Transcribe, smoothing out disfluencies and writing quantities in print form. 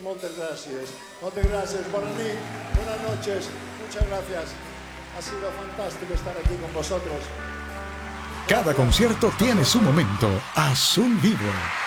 Moltes gràcies. Moltes gràcies. Bona nit, buenas noches. Muchas gracias. Ha sido fantástico estar aquí con vosotros. Cada concierto tiene su momento. Azul Vivo.